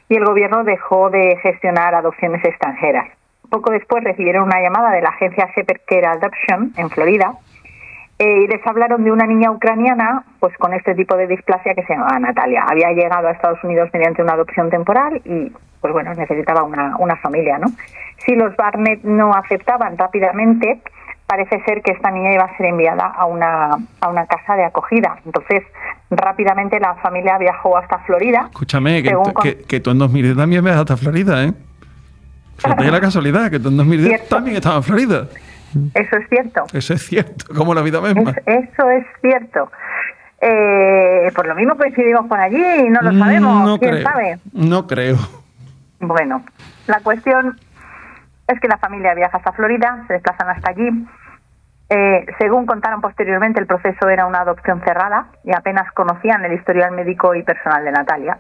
y el gobierno dejó de gestionar adopciones extranjeras. Poco después recibieron una llamada de la agencia Shepherd Care Adoption en Florida y les hablaron de una niña ucraniana pues con este tipo de displasia que se llamaba Natalia. Había llegado a Estados Unidos mediante una adopción temporal y pues bueno, necesitaba una familia, ¿no? Si los Barnett no aceptaban rápidamente, parece ser que esta niña iba a ser enviada a una casa de acogida. Entonces, rápidamente la familia viajó hasta Florida. Escúchame, que tú en 2010 también viajas hasta Florida, ¿eh? Fíjate la casualidad, que tú en 2010 ¿cierto? También estabas en Florida. Eso es cierto. Eso es cierto, como la vida misma. Eso es cierto. Por lo mismo coincidimos por allí y no lo sabemos. No ¿Quién creo, sabe? No creo. Bueno, la cuestión es que la familia viaja hasta Florida, se desplazan hasta allí. Según contaron posteriormente, el proceso era una adopción cerrada y apenas conocían el historial médico y personal de Natalia.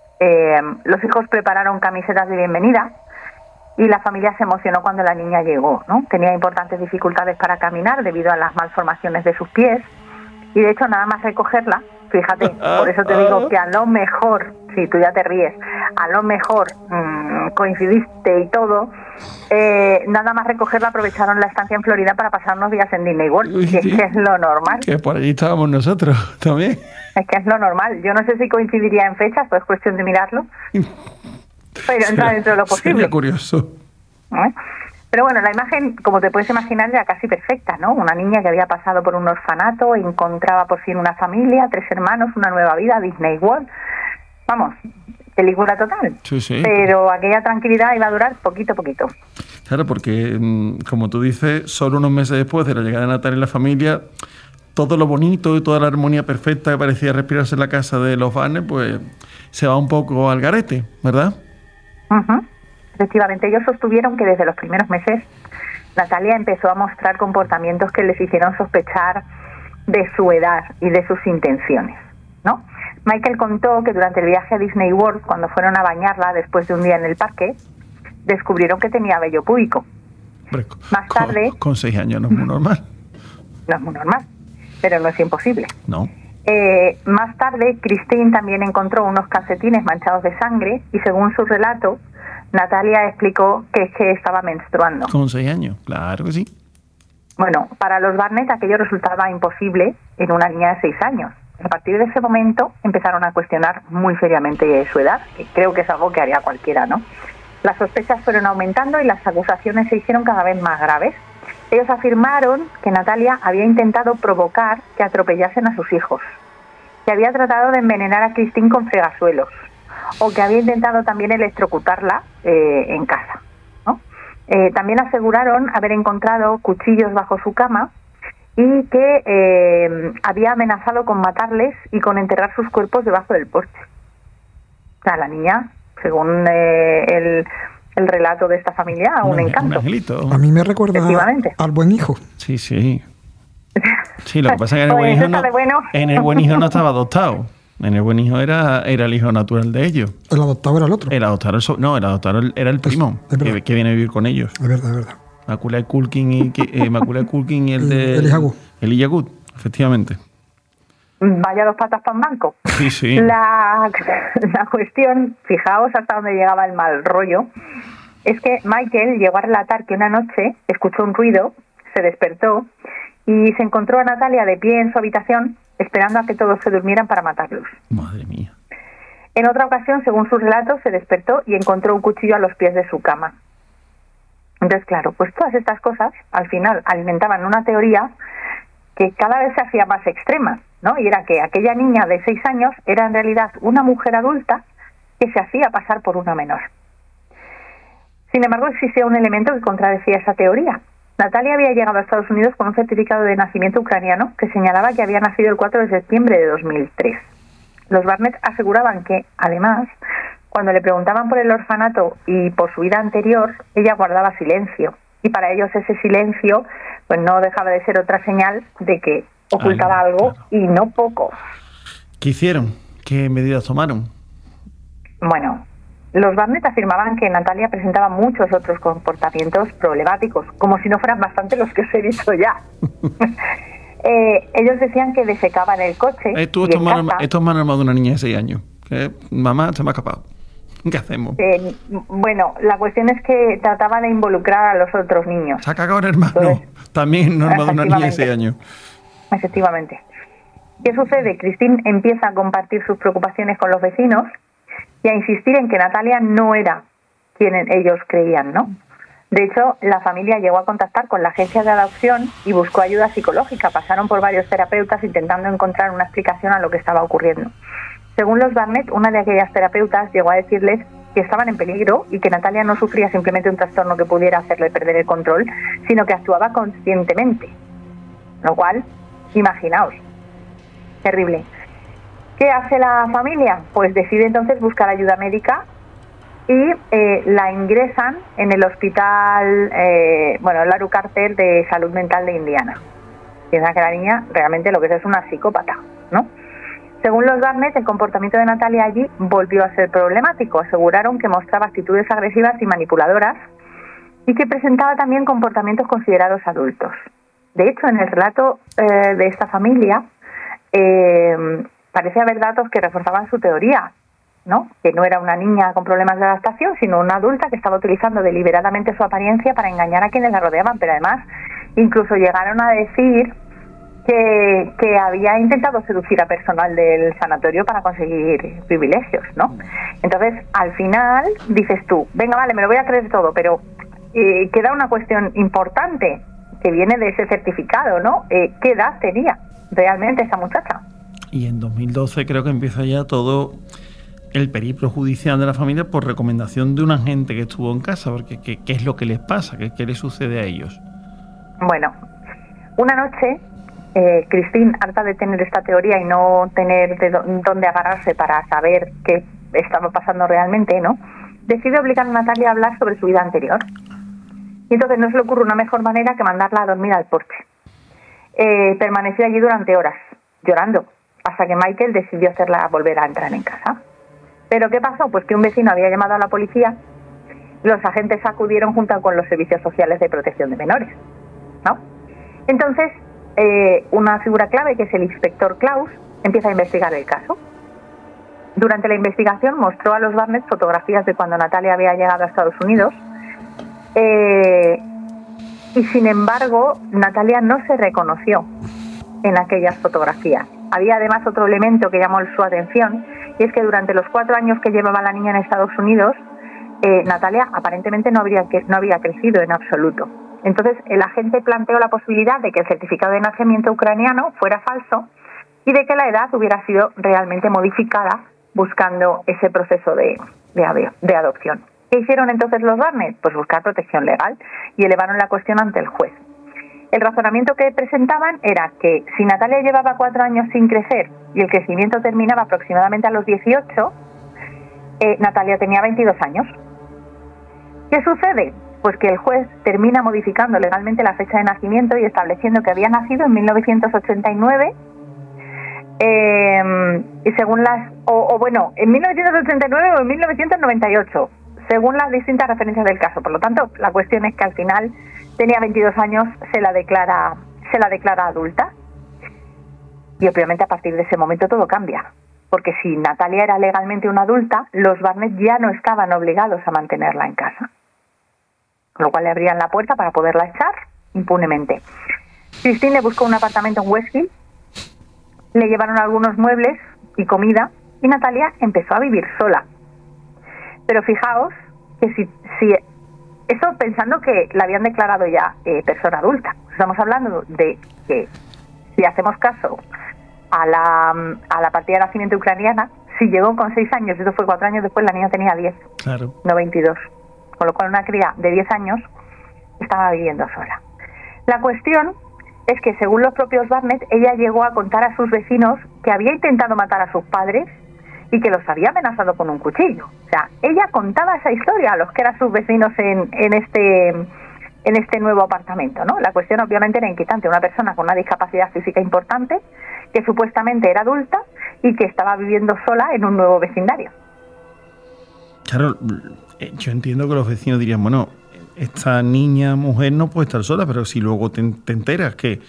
Los hijos prepararon camisetas de bienvenida y la familia se emocionó cuando la niña llegó, ¿no? Tenía importantes dificultades para caminar debido a las malformaciones de sus pies y de hecho nada más recogerla, fíjate, por eso te digo que a lo mejor, si tú ya te ríes, a lo mejor coincidiste y todo, nada más recogerla aprovecharon la estancia en Florida para pasar unos días en Disney World, y es que es lo normal. Que por allí estábamos nosotros también. Es que es lo normal, yo no sé si coincidiría en fechas, pues es cuestión de mirarlo, pero entra dentro de lo posible. Sería curioso. Pero bueno, la imagen, como te puedes imaginar, era casi perfecta, ¿no? Una niña que había pasado por un orfanato, encontraba por fin una familia, 3 hermanos, una nueva vida, Disney World. Vamos, película total. Sí. Pero aquella tranquilidad iba a durar poquito a poquito. Claro, porque, como tú dices, solo unos meses después de la llegada de Natalia y la familia, todo lo bonito y toda la armonía perfecta que parecía respirarse en la casa de los Barnett, pues se va un poco al garete, ¿verdad? Uh-huh. Efectivamente, ellos sostuvieron que desde los primeros meses Natalia empezó a mostrar comportamientos que les hicieron sospechar de su edad y de sus intenciones, ¿no? Michael contó que durante el viaje a Disney World, cuando fueron a bañarla después de un día en el parque, descubrieron que tenía vello púbico. Más tarde... Con 6 años no es muy normal. No es muy normal, pero no es imposible. No. Más tarde, Christine también encontró unos calcetines manchados de sangre y según su relato, Natalia explicó que es que estaba menstruando. Con 6 años, claro que sí. Bueno, para los Barnett aquello resultaba imposible en una niña de 6 años. A partir de ese momento empezaron a cuestionar muy seriamente su edad, que creo que es algo que haría cualquiera, ¿no? Las sospechas fueron aumentando y las acusaciones se hicieron cada vez más graves. Ellos afirmaron que Natalia había intentado provocar que atropellasen a sus hijos, que había tratado de envenenar a Christine con fregasuelos, o que había intentado también electrocutarla en casa, ¿no? También aseguraron haber encontrado cuchillos bajo su cama y que había amenazado con matarles y con enterrar sus cuerpos debajo del porche. O sea, la niña, según el relato de esta familia, un encanto. Un angelito. A mí me recuerda al Buen Hijo. Sí. Sí, lo que pasa es que en el Buen Hijo no estaba adoptado. En el Buen Hijo era el hijo natural de ellos. El adoptado era el otro. El adoptado era el primo que viene a vivir con ellos. Es verdad. Macaulay Culkin y el Elijah Wood, efectivamente. Vaya 2 patas para un banco. Sí. La cuestión, fijaos hasta dónde llegaba el mal rollo, es que Michael llegó a relatar que una noche escuchó un ruido, se despertó y se encontró a Natalia de pie en su habitación esperando a que todos se durmieran para matarlos. Madre mía. En otra ocasión, según sus relatos, se despertó y encontró un cuchillo a los pies de su cama. Entonces, claro, pues todas estas cosas al final alimentaban una teoría que cada vez se hacía más extrema, ¿no? Y era que aquella niña de 6 años era en realidad una mujer adulta que se hacía pasar por una menor. Sin embargo, existía un elemento que contradecía esa teoría. Natalia había llegado a Estados Unidos con un certificado de nacimiento ucraniano que señalaba que había nacido el 4 de septiembre de 2003. Los Barnett aseguraban que, además, cuando le preguntaban por el orfanato y por su vida anterior, ella guardaba silencio. Y para ellos ese silencio pues no dejaba de ser otra señal de que ocultaba algo, claro. Y no poco. ¿Qué hicieron? ¿Qué medidas tomaron? Bueno, los Barnett afirmaban que Natalia presentaba muchos otros comportamientos problemáticos, como si no fueran bastante los que os he dicho ya. Ellos decían que defecaba en el coche. Esto es más normal de una niña de 6 años. Que mamá se me ha escapado. ¿Qué hacemos? Bueno, la cuestión es que trataba de involucrar a los otros niños. Se ha cagado un hermano. Entonces, también norma de una niña de 6 años. Efectivamente. ¿Qué sucede? Christine empieza a compartir sus preocupaciones con los vecinos y a insistir en que Natalia no era quien ellos creían, ¿no? De hecho, la familia llegó a contactar con la agencia de adopción y buscó ayuda psicológica. Pasaron por varios terapeutas intentando encontrar una explicación a lo que estaba ocurriendo. Según los Barnett, una de aquellas terapeutas llegó a decirles que estaban en peligro y que Natalia no sufría simplemente un trastorno que pudiera hacerle perder el control, sino que actuaba conscientemente. Lo cual, imaginaos, terrible. ¿Qué hace la familia? Pues decide entonces buscar ayuda médica y la ingresan en el hospital, Larry Carter de salud mental de Indiana. Piensa que la niña realmente lo que es una psicópata, ¿no? Según los Barnett, el comportamiento de Natalia allí volvió a ser problemático. Aseguraron que mostraba actitudes agresivas y manipuladoras y que presentaba también comportamientos considerados adultos. De hecho, en el relato de esta familia parece haber datos que reforzaban su teoría, ¿no? Que no era una niña con problemas de adaptación, sino una adulta que estaba utilizando deliberadamente su apariencia para engañar a quienes la rodeaban, pero además incluso llegaron a decir que había intentado seducir a personal del sanatorio para conseguir privilegios, ¿no? Entonces, al final, dices tú, venga, vale, me lo voy a creer todo, pero queda una cuestión importante que viene de ese certificado, ¿no? ¿Qué edad tenía realmente esa muchacha? Y en 2012 creo que empieza ya todo el periplo judicial de la familia por recomendación de un agente que estuvo en casa, porque ¿qué es lo que les pasa? ¿Qué les sucede a ellos? Bueno, una noche Christine, harta de tener esta teoría y no tener de dónde agarrarse para saber qué estaba pasando realmente, ¿no?, decide obligar a Natalia a hablar sobre su vida anterior. Y entonces no se le ocurre una mejor manera que mandarla a dormir al porche. Permaneció allí durante horas, llorando, hasta que Michael decidió hacerla volver a entrar en casa. ¿Pero qué pasó? Pues que un vecino había llamado a la policía, los agentes acudieron junto con los servicios sociales de protección de menores, ¿no? Entonces, una figura clave, que es el inspector Klaus, empieza a investigar el caso. Durante la investigación mostró a los Barnett fotografías de cuando Natalia había llegado a Estados Unidos, y sin embargo Natalia no se reconoció en aquellas fotografías. Había además otro elemento que llamó su atención, y es que durante los 4 años que llevaba la niña en Estados Unidos, Natalia aparentemente no había crecido en absoluto. Entonces el agente planteó la posibilidad de que el certificado de nacimiento ucraniano fuera falso y de que la edad hubiera sido realmente modificada buscando ese proceso de adopción. ¿Qué hicieron entonces los Barnett? Pues buscar protección legal y elevaron la cuestión ante el juez. El razonamiento que presentaban era que si Natalia llevaba 4 años sin crecer y el crecimiento terminaba aproximadamente a los 18, Natalia tenía 22 años. ¿Qué sucede? Pues que el juez termina modificando legalmente la fecha de nacimiento y estableciendo que había nacido en 1989, y según en 1989 o en 1998, según las distintas referencias del caso. Por lo tanto, la cuestión es que al final tenía 22 años, se la declara adulta, y obviamente a partir de ese momento todo cambia, porque si Natalia era legalmente una adulta, los Barnett ya no estaban obligados a mantenerla en casa, con lo cual le abrían la puerta para poderla echar impunemente. Christine le buscó un apartamento en West Hill, le llevaron algunos muebles y comida, y Natalia empezó a vivir sola. Pero fijaos que si eso pensando que la habían declarado ya persona adulta. Estamos hablando de que, si hacemos caso a la partida de nacimiento ucraniana, si llegó con 6 años, eso fue 4 años después, la niña tenía 10, claro, no 22. Con lo cual una cría de 10 años estaba viviendo sola. La cuestión es que, según los propios Barnett, ella llegó a contar a sus vecinos que había intentado matar a sus padres y que los había amenazado con un cuchillo. O sea, ella contaba esa historia a los que eran sus vecinos en este nuevo apartamento, ¿no? La cuestión obviamente era inquietante. Una persona con una discapacidad física importante, que supuestamente era adulta y que estaba viviendo sola en un nuevo vecindario. Claro, yo entiendo que los vecinos dirían, bueno, esta niña, mujer no puede estar sola, pero si luego te enteras que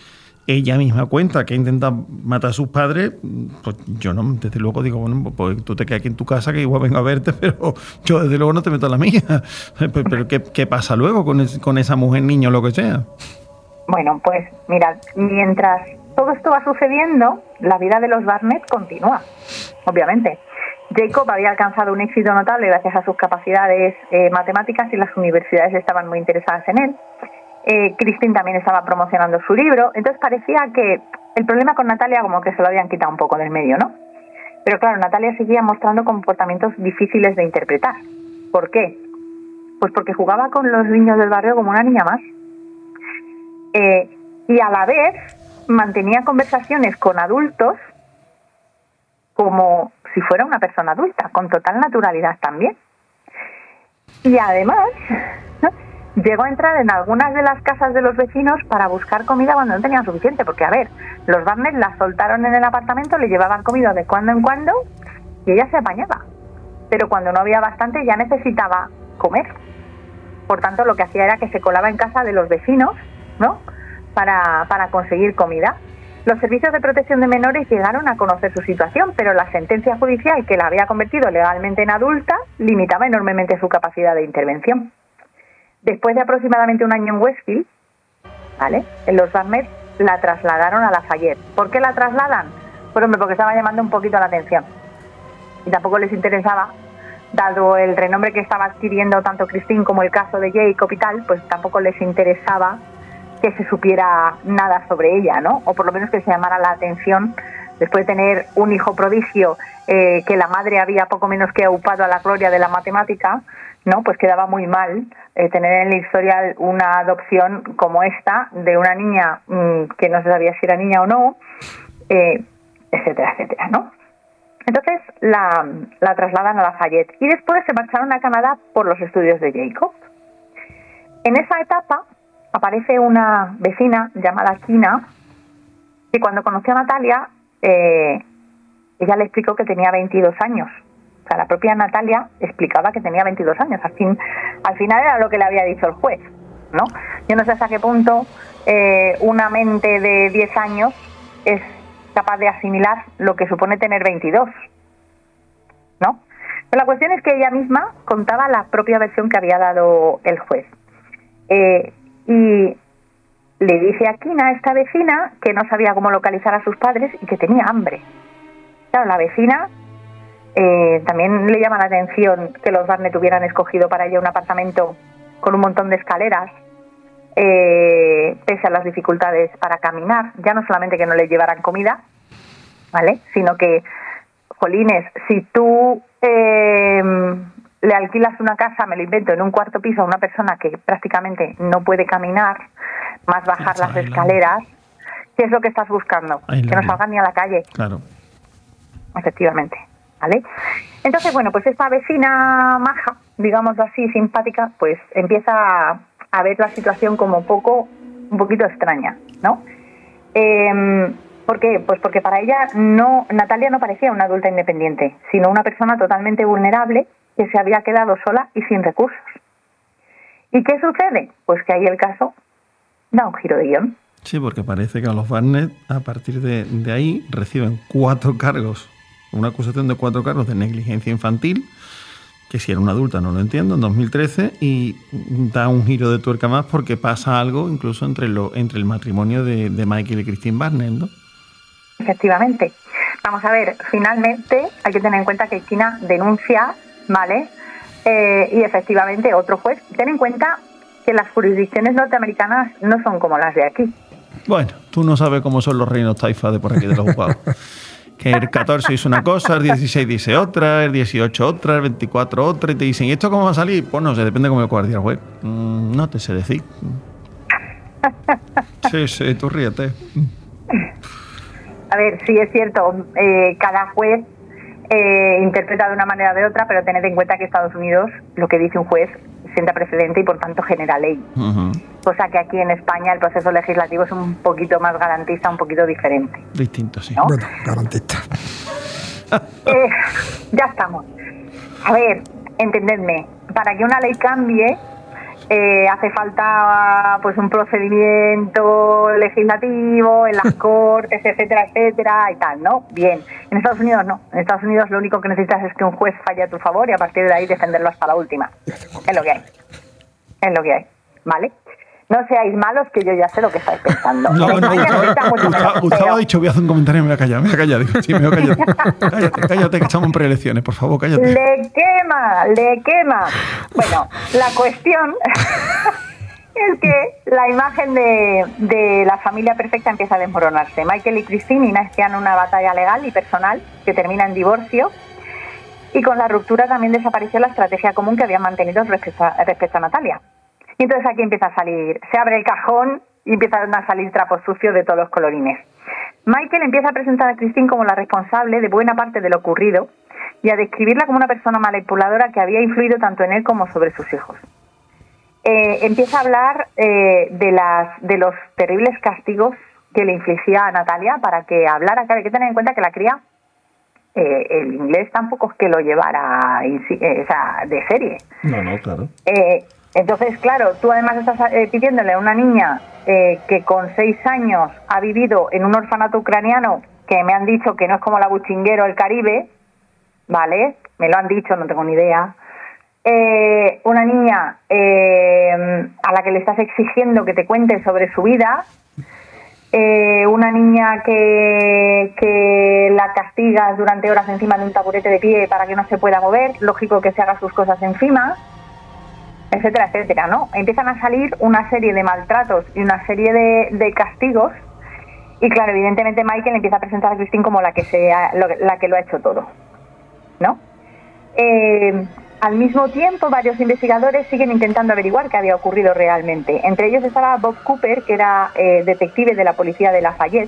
ella misma cuenta que intenta matar a sus padres, pues yo no, desde luego digo, bueno, pues tú te quedas aquí en tu casa, que igual vengo a verte, pero yo desde luego no te meto a la mía. Pero ¿qué pasa luego con esa mujer, niño, lo que sea? Bueno, pues mirad, mientras todo esto va sucediendo, la vida de los Barnett continúa, obviamente. Jacob había alcanzado un éxito notable gracias a sus capacidades matemáticas y las universidades estaban muy interesadas en él. Christine también estaba promocionando su libro, entonces parecía que el problema con Natalia como que se lo habían quitado un poco del medio, ¿no? Pero claro, Natalia seguía mostrando comportamientos difíciles de interpretar. ¿Por qué? Pues porque jugaba con los niños del barrio como una niña más. Y a la vez mantenía conversaciones con adultos como si fuera una persona adulta, con total naturalidad también. Y además llegó a entrar en algunas de las casas de los vecinos para buscar comida cuando no tenían suficiente, porque a ver, los Barnett la soltaron en el apartamento, le llevaban comida de cuando en cuando y ella se apañaba, pero cuando no había bastante ya necesitaba comer. Por tanto, lo que hacía era que se colaba en casa de los vecinos, ¿no?, para conseguir comida. Los servicios de protección de menores llegaron a conocer su situación, pero la sentencia judicial que la había convertido legalmente en adulta limitaba enormemente su capacidad de intervención. Después de aproximadamente un año en Westfield, ¿vale?, los Barnett la trasladaron a Lafayette. ¿Por qué la trasladan? Pues hombre, porque estaba llamando un poquito la atención. Y tampoco les interesaba, dado el renombre que estaba adquiriendo tanto Christine como el caso de Jacob y tal, pues tampoco les interesaba que se supiera nada sobre ella, ¿no? O por lo menos que se llamara la atención después de tener un hijo prodigio que la madre había poco menos que aupado a la gloria de la matemática, ¿no? Pues quedaba muy mal tener en el historial una adopción como esta de una niña que no se sabía si era niña o no, etcétera, etcétera, ¿no? Entonces la trasladan a Lafayette y después se marcharon a Canadá por los estudios de Jacob. En esa etapa aparece una vecina llamada Kina, que cuando conoció a Natalia, ella le explicó que tenía 22 años. O sea, la propia Natalia explicaba que tenía 22 años. Al final era lo que le había dicho el juez, ¿no? Yo no sé hasta qué punto una mente de 10 años es capaz de asimilar lo que supone tener 22, ¿no? Pero la cuestión es que ella misma contaba la propia versión que había dado el juez. Y le dice a Kina, esta vecina, que no sabía cómo localizar a sus padres y que tenía hambre. Claro, la vecina también le llama la atención que los Barnett hubieran escogido para ella un apartamento con un montón de escaleras, pese a las dificultades para caminar, ya no solamente que no le llevaran comida, ¿vale?, sino que, jolines, si tú le alquilas una casa, me lo invento, en un cuarto piso a una persona que prácticamente no puede caminar, más bajar las escaleras, ¿qué es lo que estás buscando? Que no salgan ni a la calle. Claro. Efectivamente, ¿vale? Entonces, bueno, pues esta vecina maja, digámoslo así, simpática, pues empieza a ver la situación como un poquito extraña, ¿no? ¿Por qué? Pues porque para ella Natalia no parecía una adulta independiente, sino una persona totalmente vulnerable que se había quedado sola y sin recursos. ¿Y qué sucede? Pues que ahí el caso da un giro de guión. Sí, porque parece que a los Barnett, a partir de ahí, reciben 4 cargos, una acusación de 4 cargos de negligencia infantil, que si era una adulta no lo entiendo, en 2013, y da un giro de tuerca más porque pasa algo incluso entre el matrimonio de Michael y Christine Barnett, ¿no? Efectivamente. Vamos a ver, finalmente hay que tener en cuenta que Kina denuncia, ¿vale? Y efectivamente otro juez. Ten en cuenta que las jurisdicciones norteamericanas no son como las de aquí. Bueno, tú no sabes cómo son los reinos taifa de por aquí de los juzgados. Que el 14 dice una cosa, el 16 dice otra, el 18 otra, el 24 otra, y te dicen, ¿y esto cómo va a salir? Pues no sé, depende de cómo lo guardia el juez. No te sé decir. Sí, tú ríete. A ver, sí es cierto, cada juez interpreta de una manera o de otra, pero tened en cuenta que Estados Unidos, lo que dice un juez, sienta precedente y por tanto genera ley. Uh-huh. Cosa que aquí en España el proceso legislativo es un poquito más garantista, un poquito diferente. Distinto, sí. ¿No? Bueno, garantista. Ya estamos. A ver, entendedme, para que una ley cambie, hace falta pues un procedimiento legislativo en las cortes, etcétera, etcétera, y tal, ¿no? Bien. En Estados Unidos no. En Estados Unidos lo único que necesitas es que un juez falle a tu favor y a partir de ahí defenderlo hasta la última. Es lo que hay. Es lo que hay, ¿vale? No seáis malos, que yo ya sé lo que estáis pensando. Gustavo ha dicho, voy a hacer un comentario, me voy a callar. Digo, sí, me voy a callar. Cállate, que estamos en preelecciones, por favor, cállate. Le quema. Bueno, la cuestión es que la imagen de la familia perfecta empieza a desmoronarse. Michael y Christine inician una batalla legal y personal que termina en divorcio, y con la ruptura también desapareció la estrategia común que habían mantenido respecto a Natalia. Y entonces aquí empieza a salir, se abre el cajón y empiezan a salir trapos sucios de todos los colorines. Michael empieza a presentar a Christine como la responsable de buena parte de lo ocurrido y a describirla como una persona manipuladora que había influido tanto en él como sobre sus hijos. Empieza a hablar de los terribles castigos que le infligía a Natalia para que hablara. Claro, hay que tener en cuenta que la cría, el inglés tampoco es que lo llevara de serie. No, claro. Entonces, claro, tú además estás pidiéndole a una niña que con 6 años ha vivido en un orfanato ucraniano, que me han dicho que no es como la Buchinguero, el Caribe, ¿vale? Me lo han dicho, no tengo ni idea. Una niña a la que le estás exigiendo que te cuente sobre su vida. Una niña que la castigas durante horas encima de un taburete de pie para que no se pueda mover. Lógico que se haga sus cosas encima, etcétera, etcétera, ¿no? Empiezan a salir una serie de maltratos y una serie de castigos, y claro, evidentemente Michael empieza a presentar a Christine como la que lo ha hecho todo, ¿no? Al mismo tiempo, varios investigadores siguen intentando averiguar qué había ocurrido realmente. Entre ellos estaba Bob Cooper, que era detective de la policía de Lafayette,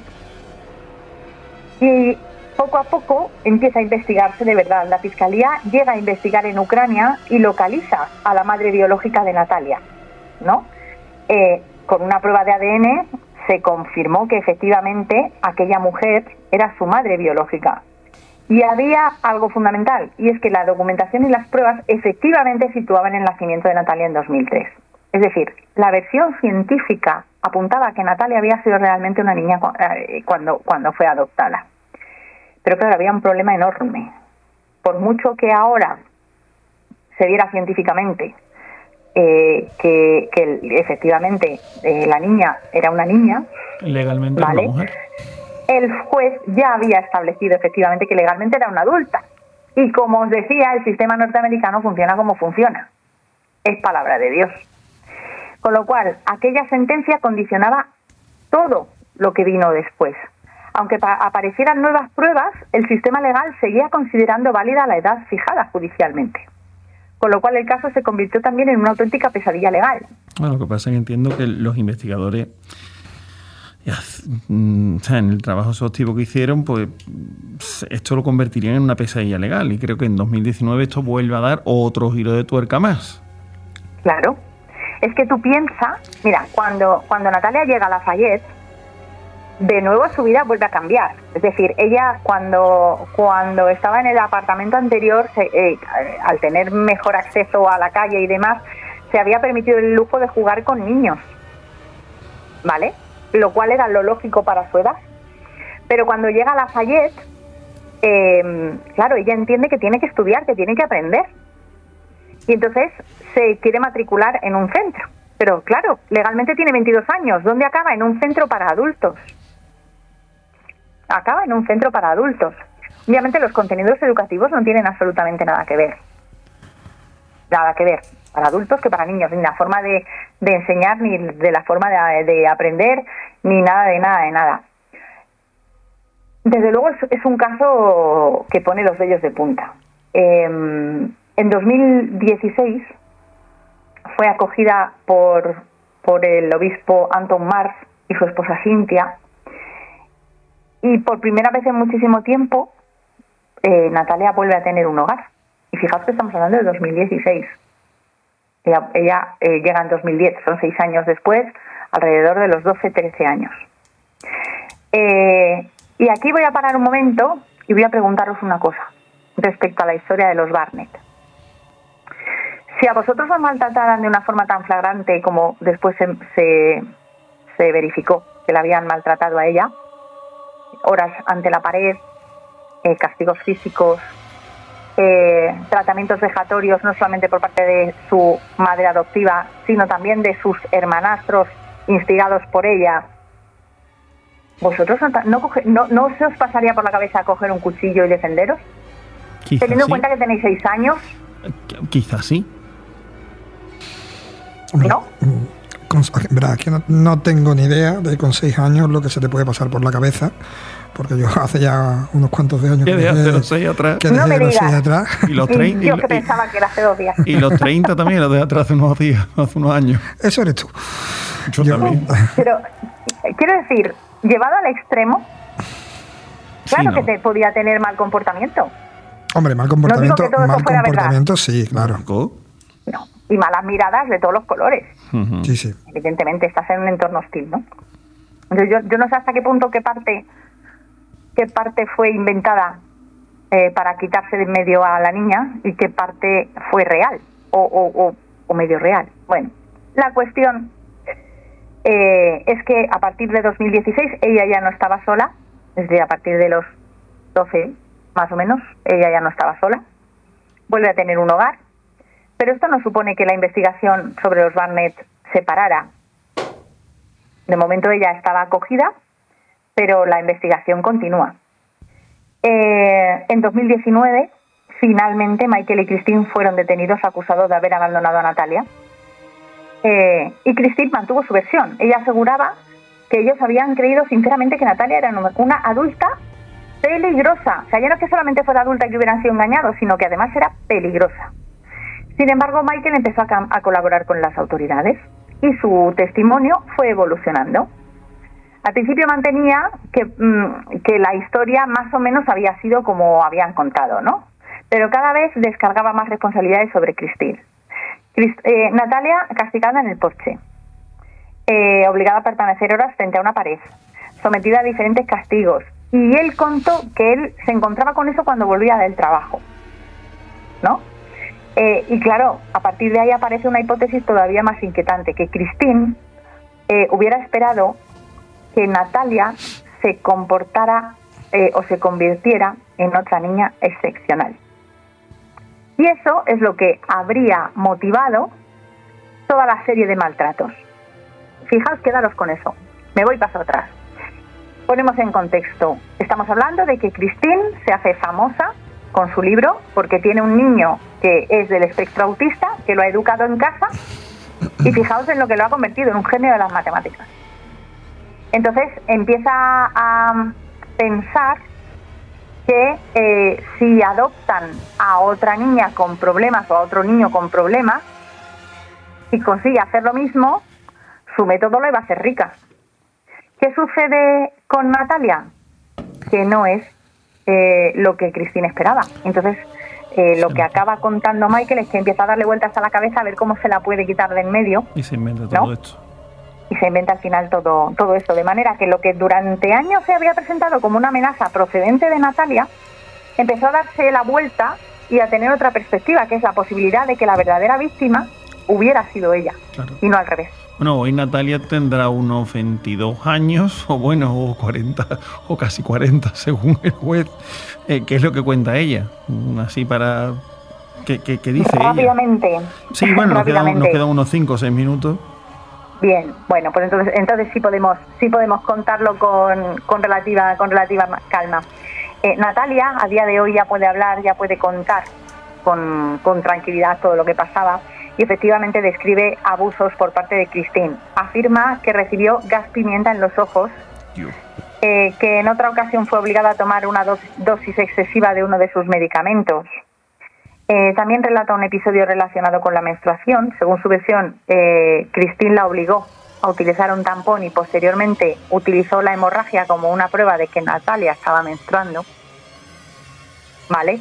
y poco a poco empieza a investigarse de verdad. La fiscalía llega a investigar en Ucrania y localiza a la madre biológica de Natalia, ¿no? Con una prueba de ADN se confirmó que efectivamente aquella mujer era su madre biológica. Y había algo fundamental, y es que la documentación y las pruebas efectivamente situaban el nacimiento de Natalia en 2003. Es decir, la versión científica apuntaba a que Natalia había sido realmente una niña cuando fue adoptada. Pero claro, había un problema enorme. Por mucho que ahora se viera científicamente que efectivamente la niña era una niña, legalmente, ¿vale?, una mujer. El juez ya había establecido efectivamente que legalmente era una adulta. Y como os decía, el sistema norteamericano funciona como funciona. Es palabra de Dios. Con lo cual, aquella sentencia condicionaba todo lo que vino después. Aunque aparecieran nuevas pruebas, el sistema legal seguía considerando válida la edad fijada judicialmente. Con lo cual el caso se convirtió también en una auténtica pesadilla legal. Bueno, lo que pasa es que entiendo que los investigadores, en el trabajo exhaustivo que hicieron, pues esto lo convertirían en una pesadilla legal. Y creo que en 2019 esto vuelve a dar otro giro de tuerca más. Claro. Es que tú piensas, mira, cuando Natalia llega a Lafayette, de nuevo su vida vuelve a cambiar. Es decir, ella cuando estaba en el apartamento anterior, al tener mejor acceso a la calle y demás, se había permitido el lujo de jugar con niños, ¿vale? Lo cual era lo lógico para su edad. Pero cuando llega a Lafayette, claro, ella entiende que tiene que estudiar, que tiene que aprender. Y entonces se quiere matricular en un centro. Pero claro, legalmente tiene 22 años. ¿Dónde acaba? En un centro para adultos. Acaba en un centro para adultos. Obviamente los contenidos educativos no tienen absolutamente nada que ver. Nada que ver. Para adultos que para niños. Ni la forma de enseñar, ni de la forma de aprender, ni nada de nada. Desde luego es un caso que pone los vellos de punta. En 2016 fue acogida por el obispo Anton Mars y su esposa Cynthia, y por primera vez en muchísimo tiempo Natalia vuelve a tener un hogar. Y fijaos que estamos hablando de 2016. Ella llega en 2010, son 6 años después, alrededor de los 12-13 años. Y aquí voy a parar un momento y voy a preguntaros una cosa respecto a la historia de los Barnett. Si a vosotros os maltrataran de una forma tan flagrante como después se verificó que la habían maltratado a ella, horas ante la pared, castigos físicos, tratamientos vejatorios no solamente por parte de su madre adoptiva, sino también de sus hermanastros instigados por ella, ¿vosotros no se os pasaría por la cabeza coger un cuchillo y defenderos? Quizás teniendo en sí. cuenta que tenéis 6 años. Quizás sí. ¿No? Verá, que no tengo ni idea de con 6 años lo que se te puede pasar por la cabeza, porque yo hace ya unos cuantos de años que dejé los 6 atrás. Que dejé los 6 atrás. Y los 30. Yo que pensaba que era hace 2 días. Y los 30 también los dejé atrás hace unos días, hace unos años. Eso eres tú. Yo también. Pero, quiero decir, llevado al extremo, claro Sí, que no. te podía tener mal comportamiento. Hombre, mal comportamiento, No digo que todo eso mal fuera comportamiento, sí, claro. No. Y malas miradas de todos los colores. Ujú. Sí, sí. Evidentemente, estás en un entorno hostil, ¿no? Entonces, yo no sé hasta qué punto, qué parte fue inventada para quitarse de en medio a la niña y qué parte fue real o medio real. Bueno, la cuestión es que a partir de 2016 ella ya no estaba sola, desde a partir de los 12 más o menos, ella ya no estaba sola, vuelve a tener un hogar, pero esto no supone que la investigación sobre los Barnett se parara. De momento ella estaba acogida, pero la investigación continúa. En 2019, finalmente Michael y Christine fueron detenidos acusados de haber abandonado a Natalia. Y Christine mantuvo su versión. Ella aseguraba que ellos habían creído sinceramente que Natalia era una adulta peligrosa. O sea, ya no es que solamente fuera adulta y que hubieran sido engañados, sino que además era peligrosa. Sin embargo, Michael empezó a colaborar con las autoridades y su testimonio fue evolucionando. Al principio mantenía que la historia más o menos había sido como habían contado, ¿no? Pero cada vez descargaba más responsabilidades sobre Christine. Natalia castigada en el porche, obligada a permanecer horas frente a una pared, sometida a diferentes castigos. Y él contó que él se encontraba con eso cuando volvía del trabajo, ¿no? Y claro, a partir de ahí aparece una hipótesis todavía más inquietante, que Christine hubiera esperado que Natalia se comportara o se convirtiera en otra niña excepcional. Y eso es lo que habría motivado toda la serie de maltratos. Fijaos, quedaros con eso. Me voy paso atrás. Ponemos en contexto. Estamos hablando de que Christine se hace famosa con su libro porque tiene un niño que es del espectro autista, que lo ha educado en casa, y fijaos en lo que lo ha convertido en un genio de las matemáticas. Entonces empieza a pensar que si adoptan a otra niña con problemas o a otro niño con problemas y consigue hacer lo mismo, su método le va a hacer rica. ¿Qué sucede con Natalia? Que no es lo que Christine esperaba. Entonces, lo que acaba contando Michael es que empieza a darle vueltas a la cabeza a ver cómo se la puede quitar de en medio. Y se inventa todo, ¿no? Esto. Y se inventa al final todo esto, de manera que lo que durante años se había presentado como una amenaza procedente de Natalia, empezó a darse la vuelta y a tener otra perspectiva, que es la posibilidad de que la verdadera víctima hubiera sido ella, claro, y no al revés. Bueno, hoy Natalia tendrá unos 22 años, o bueno, o 40, o casi 40, según el juez. ¿Qué es lo que cuenta ella? Así para... ¿Qué dice rápidamente, ella? Sí, bueno, nos quedan unos 5 o 6 minutos. Bien, bueno, pues entonces sí podemos contarlo con relativa calma. Natalia a día de hoy ya puede hablar, ya puede contar con tranquilidad todo lo que pasaba, y efectivamente describe abusos por parte de Christine. Afirma que recibió gas pimienta en los ojos, que en otra ocasión fue obligada a tomar una dosis excesiva de uno de sus medicamentos. También relata un episodio relacionado con la menstruación. Según su versión, Christine la obligó a utilizar un tampón y posteriormente utilizó la hemorragia como una prueba de que Natalia estaba menstruando. ¿Vale?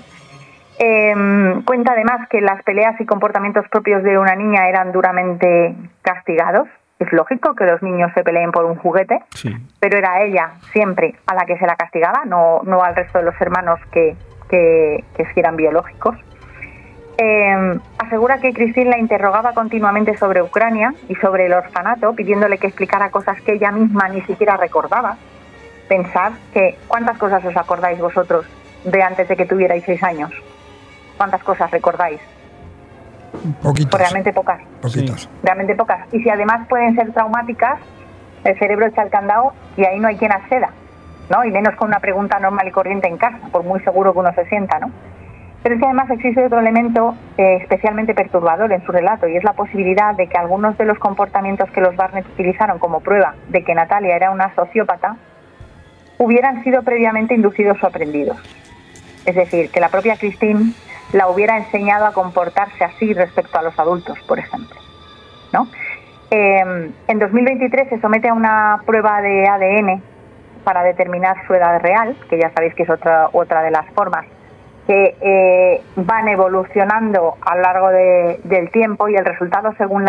Cuenta además que las peleas y comportamientos propios de una niña eran duramente castigados. Es lógico que los niños se peleen por un juguete, sí, pero era ella siempre a la que se la castigaba, no al resto de los hermanos que eran biológicos. Asegura que Christine la interrogaba continuamente sobre Ucrania y sobre el orfanato, pidiéndole que explicara cosas que ella misma ni siquiera recordaba. Pensad que ¿cuántas cosas os acordáis vosotros de antes de que tuvierais 6 años? ¿Cuántas cosas recordáis? Poquitas. Pues realmente pocas. Poquitas. Realmente pocas. Y si además pueden ser traumáticas, el cerebro echa el candado y ahí no hay quien acceda, ¿no? Y menos con una pregunta normal y corriente en casa, por muy seguro que uno se sienta, ¿no? Pero es que además existe otro elemento especialmente perturbador en su relato, y es la posibilidad de que algunos de los comportamientos que los Barnett utilizaron como prueba de que Natalia era una sociópata hubieran sido previamente inducidos o aprendidos. Es decir, que la propia Christine la hubiera enseñado a comportarse así respecto a los adultos, por ejemplo, ¿no? En 2023 se somete a una prueba de ADN para determinar su edad real, que ya sabéis que es otra de las formas que van evolucionando a lo largo del tiempo, y el resultado, según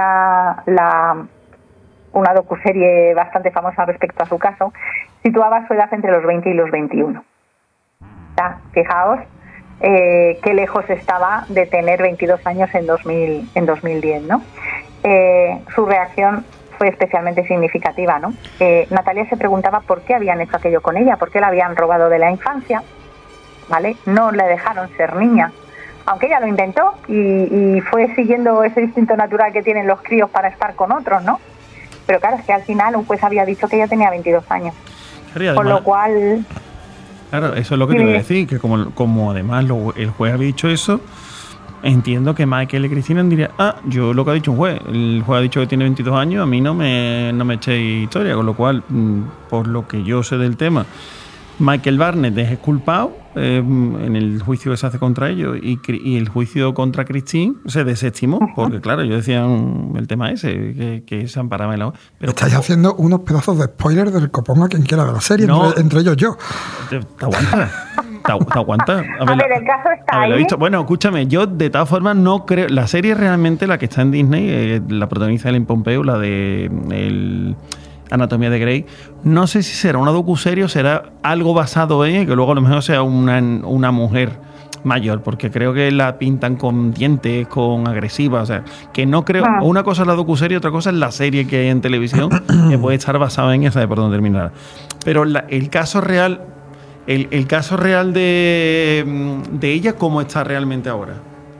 una docuserie bastante famosa respecto a su caso, situaba su edad entre los 20 y los 21. ¿Ya? Fijaos qué lejos estaba de tener 22 años en 2010, ¿no? Su reacción fue especialmente significativa, ¿no? Natalia se preguntaba por qué habían hecho aquello con ella, por qué la habían robado de la infancia, ¿vale? No le dejaron ser niña, aunque ella lo intentó y fue siguiendo ese instinto natural que tienen los críos para estar con otros, ¿no? Pero claro, es que al final un juez había dicho que ella tenía 22 años, además, con lo cual... Claro, eso es lo que te iba a decir, que como además el juez había dicho eso, entiendo que Michael y Cristina dirían, yo lo que ha dicho el juez ha dicho que tiene 22 años, a mí no me echéis historia, con lo cual, por lo que yo sé del tema, Michael Barnett es culpado en el juicio que se hace contra ellos, y el juicio contra Christine se desestimó, porque claro, ellos decían el tema ese, que se amparaba en la... Pero estáis haciendo unos pedazos de spoiler del copón a quien quiera ver la serie, no, entre ellos yo. ¿Te aguantas? ¿Te aguantas? A ver, el caso está ahí. Visto. Bueno, escúchame, yo de todas formas no creo... La serie realmente, la que está en Disney, la protagoniza Ellen Pompeo, la de Anatomía de Grey, no sé si será una docuserie o será algo basado en ella, que luego a lo mejor sea una mujer mayor, porque creo que la pintan con dientes, con agresiva, o sea, que no creo... Una cosa es la docuserie, otra cosa es la serie que hay en televisión, que puede estar basada en esa, de por dónde terminar. Pero el caso real... El caso real de ella, ¿cómo está realmente ahora?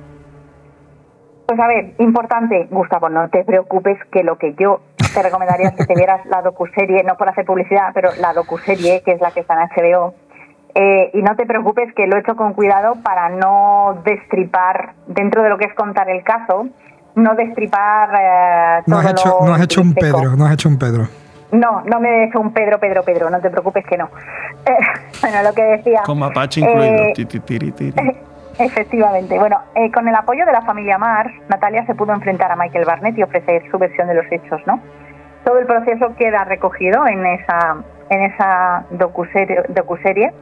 Pues a ver, importante, Gustavo, no te preocupes, que lo que yo te recomendaría es que te vieras la docuserie, no por hacer publicidad, pero la docuserie, que es la que está en HBO, y no te preocupes, que lo he hecho con cuidado para no destripar, dentro de lo que es contar el caso, no destripar No has hecho un Pedro. No me he hecho un Pedro, no te preocupes que no. Bueno, lo que decía... Con mapache incluido. Efectivamente. Bueno, con el apoyo de la familia Mars, Natalia se pudo enfrentar a Michael Barnett y ofrecer su versión de los hechos, ¿no? Todo el proceso queda recogido en esa docuserie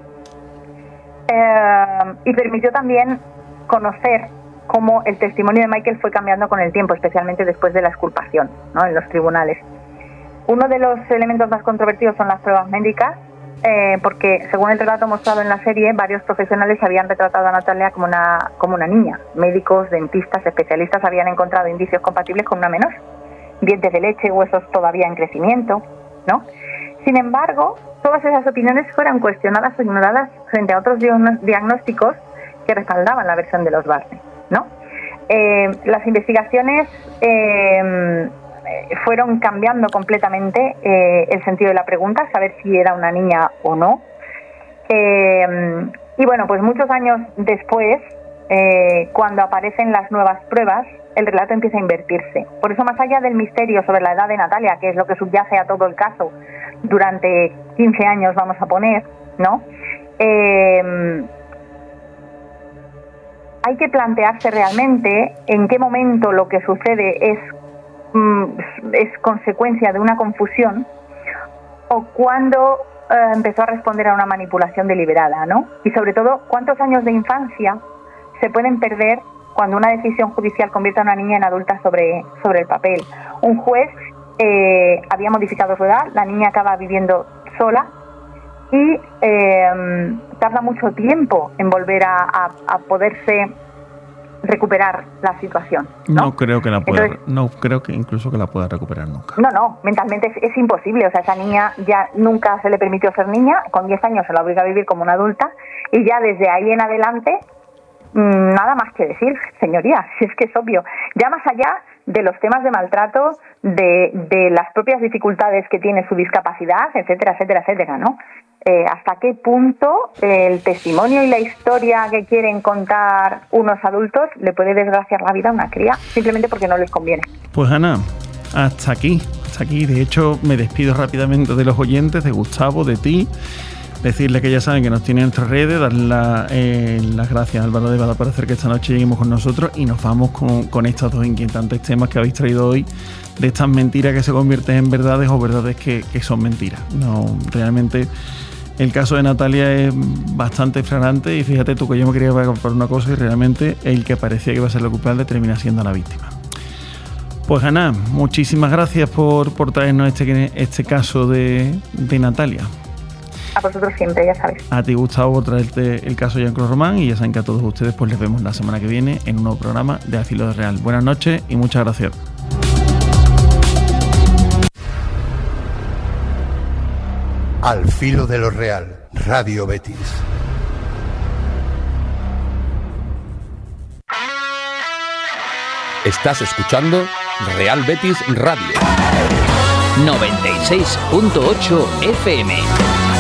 y permitió también conocer cómo el testimonio de Michael fue cambiando con el tiempo, especialmente después de la exculpación, ¿no?, en los tribunales. Uno de los elementos más controvertidos son las pruebas médicas, porque según el relato mostrado en la serie, varios profesionales habían retratado a Natalia como una niña. Médicos, dentistas, especialistas habían encontrado indicios compatibles con una menor. Dientes de leche, huesos todavía en crecimiento, ¿no? Sin embargo, todas esas opiniones fueron cuestionadas o ignoradas frente a otros diagnósticos que respaldaban la versión de los Barnett, ¿no? Las investigaciones fueron cambiando completamente el sentido de la pregunta, saber si era una niña o no. Y bueno, pues muchos años después, cuando aparecen las nuevas pruebas, el relato empieza a invertirse. Por eso, más allá del misterio sobre la edad de Natalia, que es lo que subyace a todo el caso durante 15 años, vamos a poner, ¿no? Hay que plantearse realmente en qué momento lo que sucede es consecuencia de una confusión o cuando empezó a responder a una manipulación deliberada, ¿no? Y sobre todo, ¿cuántos años de infancia se pueden perder cuando una decisión judicial convierte a una niña en adulta sobre el papel? Un juez había modificado su edad, la niña acaba viviendo sola y tarda mucho tiempo en volver a poderse recuperar la situación. No creo que la pueda, entonces, no creo que incluso que la pueda recuperar nunca. No, mentalmente es imposible. O sea, esa niña ya nunca se le permitió ser niña, con 10 años se la obliga a vivir como una adulta, y ya desde ahí en adelante, nada más que decir, señoría, si es que es obvio. Ya más allá de los temas de maltrato, de las propias dificultades que tiene su discapacidad, etcétera, etcétera, etcétera, ¿no? Hasta qué punto el testimonio y la historia que quieren contar unos adultos le puede desgraciar la vida a una cría simplemente porque no les conviene. Pues Ana, hasta aquí. De hecho, me despido rápidamente de los oyentes, de Gustavo, de ti. Decirles que ya saben que nos tienen en nuestras redes, darle las gracias a Álvaro de Bada por hacer que esta noche lleguemos con nosotros, y nos vamos con estos dos inquietantes temas que habéis traído hoy, de estas mentiras que se convierten en verdades o verdades que son mentiras. No, realmente el caso de Natalia es bastante flagrante, y fíjate tú que yo me quería por una cosa y realmente el que parecía que iba a ser el culpable termina siendo la víctima. Pues Ana, muchísimas gracias por traernos este caso de Natalia. A vosotros siempre, ya sabes. A ti, Gustavo, por traerte el caso de Jean-Claude Román, y ya saben que a todos ustedes pues les vemos la semana que viene en un nuevo programa de Al Filo del Real. Buenas noches y muchas gracias. Al Filo de lo Real, Radio Betis. Estás escuchando Real Betis Radio 96.8 FM.